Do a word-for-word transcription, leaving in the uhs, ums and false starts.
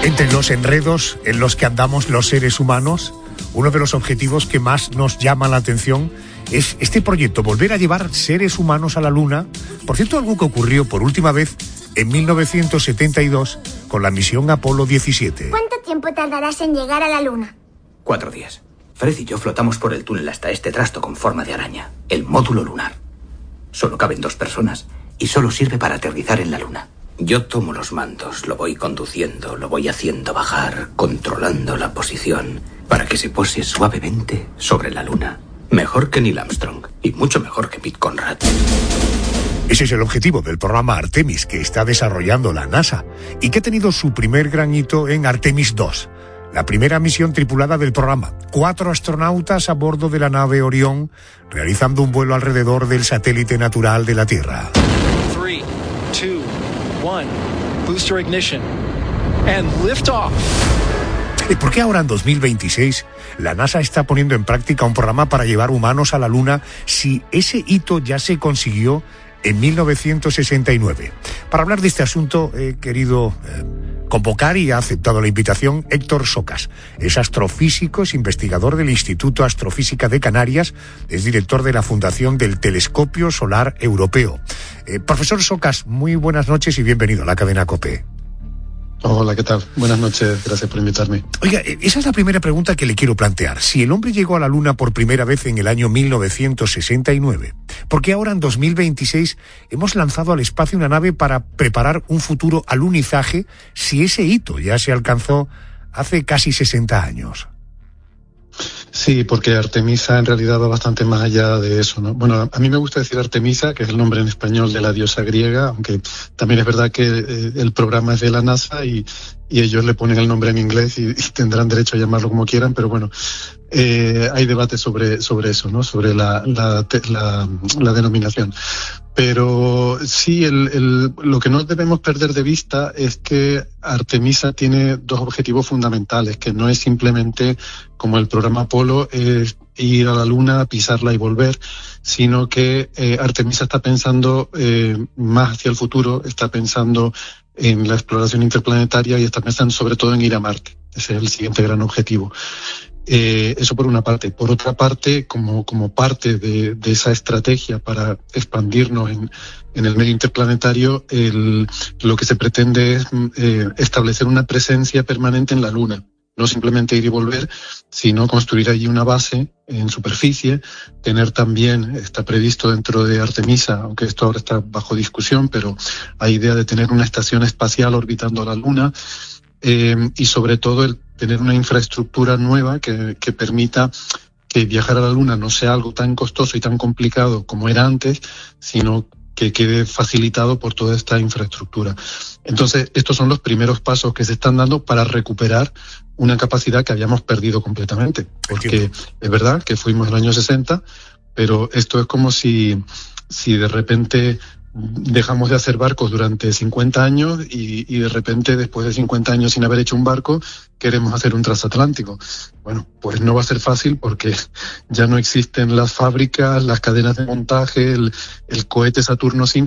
Entre los enredos en los que andamos los seres humanos, uno de los objetivos que más nos llama la atención es este proyecto, volver a llevar seres humanos a la Luna. Por cierto, algo que ocurrió por última vez en mil novecientos setenta y dos con la misión Apolo diecisiete. ¿Cuánto tiempo tardarás en llegar a la Luna? Cuatro días. Fred y yo flotamos por el túnel hasta este trasto con forma de araña, el módulo lunar. Solo caben dos personas y solo sirve para aterrizar en la Luna. Yo tomo los mandos, lo voy conduciendo, lo voy haciendo bajar, controlando la posición, para que se pose suavemente sobre la Luna. Mejor que Neil Armstrong, y mucho mejor que Pete Conrad. Ese es el objetivo del programa Artemis que está desarrollando la NASA y que ha tenido su primer gran hito en Artemis dos, la primera misión tripulada del programa. Cuatro astronautas a bordo de la nave Orión, realizando un vuelo alrededor del satélite natural de la Tierra. Three, two, one, booster ignition, and lift off. ¿Y por qué ahora en dos mil veintiséis la NASA está poniendo en práctica un programa para llevar humanos a la Luna si ese hito ya se consiguió en mil novecientos sesenta y nueve? Para hablar de este asunto he querido eh, convocar y ha aceptado la invitación Héctor Socas. Es astrofísico, es investigador del Instituto Astrofísica de Canarias, es director de la Fundación del Telescopio Solar Europeo. Eh, profesor Socas, muy buenas noches y bienvenido a la cadena COPE. Hola, ¿qué tal? Buenas noches, gracias por invitarme. Oiga, esa es la primera pregunta que le quiero plantear. Si el hombre llegó a la Luna por primera vez en el año mil novecientos sesenta y nueve, ¿por qué ahora en dos mil veintiséis hemos lanzado al espacio una nave para preparar un futuro alunizaje si ese hito ya se alcanzó hace casi sesenta años? Sí, porque Artemisa en realidad va bastante más allá de eso, ¿no? Bueno, a mí me gusta decir Artemisa, que es el nombre en español de la diosa griega, aunque también es verdad que eh, el programa es de la NASA y, y ellos le ponen el nombre en inglés y, y tendrán derecho a llamarlo como quieran, pero bueno, eh, hay debate sobre, sobre eso, ¿no? Sobre la, la, la, la denominación. Pero sí, el, el, lo que no debemos perder de vista es que Artemisa tiene dos objetivos fundamentales, que no es simplemente como el programa Apolo, es ir a la Luna, pisarla y volver, sino que eh, Artemisa está pensando eh, más hacia el futuro, está pensando en la exploración interplanetaria y está pensando sobre todo en ir a Marte. Ese es el siguiente gran objetivo. Eh, eso por una parte. Por otra parte, como, como parte de, de esa estrategia para expandirnos en, en el medio interplanetario, el, lo que se pretende es eh, establecer una presencia permanente en la Luna. No simplemente ir y volver, sino construir allí una base en superficie, tener también, está previsto dentro de Artemisa, aunque esto ahora está bajo discusión, pero hay idea de tener una estación espacial orbitando la Luna, eh, y sobre todo el tener una infraestructura nueva que, que permita que viajar a la Luna no sea algo tan costoso y tan complicado como era antes, sino que quede facilitado por toda esta infraestructura. Entonces, estos son los primeros pasos que se están dando para recuperar una capacidad que habíamos perdido completamente. Porque es verdad que fuimos en el año sesenta, pero esto es como si, si de repente dejamos de hacer barcos durante cincuenta años y, y de repente, después de cincuenta años sin haber hecho un barco, queremos hacer un transatlántico. Bueno, pues no va a ser fácil porque ya no existen las fábricas, las cadenas de montaje, el, el cohete Saturno cinco